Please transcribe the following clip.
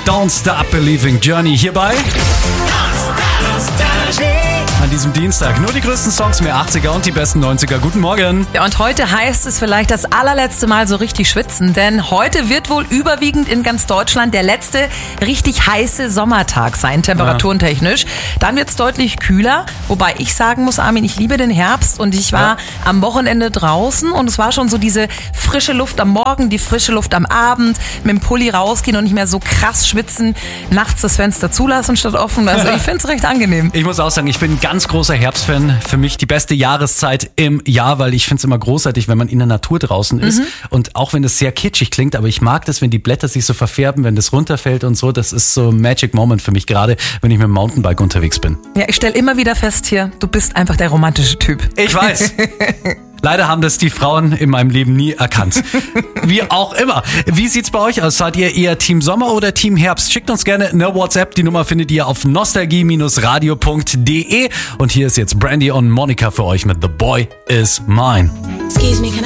Don't Stop Believing, Journey hierbei. An diesem Dienstag nur die größten Songs, mehr 80er und die besten 90er. Guten Morgen. Ja, und heute heißt es vielleicht das allerletzte Mal so richtig schwitzen, denn heute wird wohl überwiegend in ganz Deutschland der letzte richtig heiße Sommertag sein, temperaturentechnisch. Dann wird es deutlich kühler, wobei ich sagen muss, Armin, ich liebe den Herbst und ich war am Wochenende draußen und es war schon so diese frische Luft am Morgen, die frische Luft am Abend, mit dem Pulli rausgehen und nicht mehr so krass schwitzen, nachts das Fenster zulassen statt offen. Also ich finde es recht angenehm. Ich muss auch sagen, ich bin ein ganz großer Herbstfan. Für mich die beste Jahreszeit im Jahr, weil ich finde es immer großartig, wenn man in der Natur draußen ist. Und auch wenn es sehr kitschig klingt, aber ich mag das, wenn die Blätter sich so verfärben, wenn das runterfällt und so. Das ist so ein Magic Moment für mich, gerade wenn ich mit dem Mountainbike unterwegs bin. Ja, ich stelle immer wieder fest hier, du bist einfach der romantische Typ. Ich weiß. Leider haben das die Frauen in meinem Leben nie erkannt. Wie auch immer. Wie sieht's bei euch aus? Seid ihr eher Team Sommer oder Team Herbst? Schickt uns gerne eine WhatsApp. Die Nummer findet ihr auf nostalgie-radio.de. Und hier ist jetzt Brandy und Monica für euch mit The Boy Is Mine. Excuse me, can I